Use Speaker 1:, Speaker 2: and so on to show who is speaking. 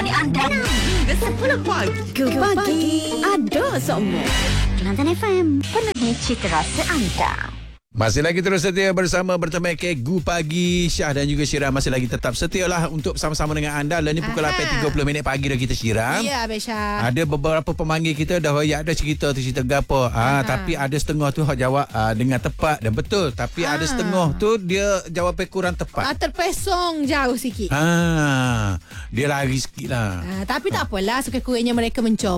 Speaker 1: menemani anda hingga 10 pagi.
Speaker 2: Pagi ada semua.
Speaker 1: Kelantan FM, penuhi cita rasa anda.
Speaker 3: Masih lagi terus setia bersama Gu Pagi. Syah dan juga Syirah masih lagi tetap setia lah untuk sama-sama dengan anda. Lah ni pukul 8.30 pagi dah kita Syirah.
Speaker 2: Ya, Besha.
Speaker 3: Ada beberapa pemanggil kita dah ada cerita gapo. Tapi ada setengah tu hak jawab dengan tepat dan betul. Tapi ada setengah tu dia jawab kurang tepat.
Speaker 2: Terpesong jauh sikit.
Speaker 3: Dia lari sikit lah.
Speaker 2: Tapi tak apalah, sekurang-kurangnya mereka mencoba.